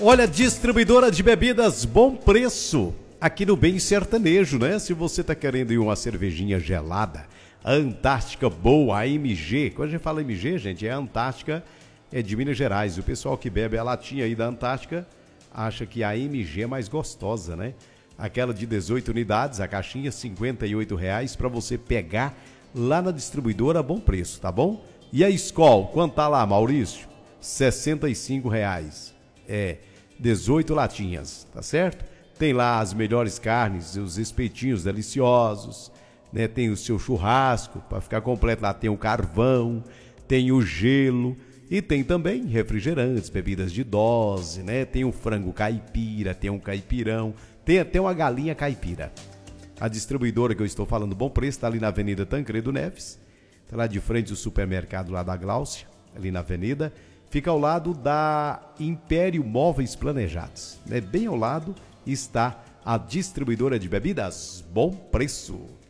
Olha, distribuidora de bebidas Bom Preço, aqui no Bem Sertanejo, né? Se você tá querendo ir uma cervejinha gelada, a Antártica boa, a MG. Quando a gente fala MG, gente, é a Antártica, é de Minas Gerais. O pessoal que bebe a latinha aí da Antártica acha que a MG é mais gostosa, né? Aquela de 18 unidades, a caixinha R$ 58,00 para você pegar lá na distribuidora Bom Preço, tá bom? E a Skol, quanto tá lá, Maurício? R$ 65,00. 18 latinhas, tá certo? Tem lá as melhores carnes, os espetinhos deliciosos, né? Tem o seu churrasco, para ficar completo lá tem o carvão, tem o gelo e tem também refrigerantes, bebidas de dose, né? Tem o frango caipira, tem um caipirão, tem até uma galinha caipira. A distribuidora que eu estou falando, Bom Preço, está ali na Avenida Tancredo Neves, tá lá de frente ao supermercado lá da Gláucia, ali na avenida. Fica ao lado da Império Móveis Planejados, né? Bem ao lado está a distribuidora de bebidas Bom Preço.